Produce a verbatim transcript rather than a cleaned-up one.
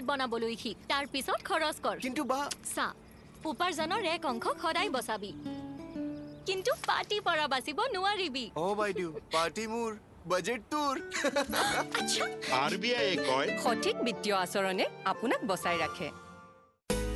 budget বনাবলৈ শিক তাৰ পিছত খৰচ কৰ কিন্তু বা চা উপাৰ্জনৰ এক অংশ সদায় বচাবি কিন্তু পাৰ্টি পৰা বাচিব নোৱাৰিবি অ বাইদেউ পাৰ্টি মোৰ বাজেট তোৰ আৰ বি আই কয় সঠিক বিত্তীয় আচৰণে আপোনাক বচাই ৰাখে